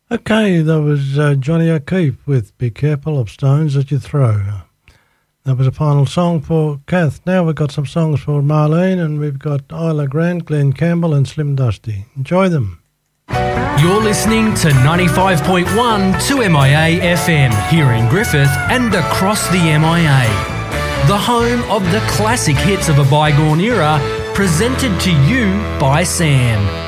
Okay, that was Johnny O'Keefe with Be Careful of Stones That You Throw. That was a final song for Kath. Now we've got some songs for Marlene, and we've got Isla Grant, Glenn Campbell and Slim Dusty. Enjoy them. You're listening to 95.1 2MIA FM here in Griffith and across the MIA. The home of the classic hits of a bygone era, presented to you by Sam.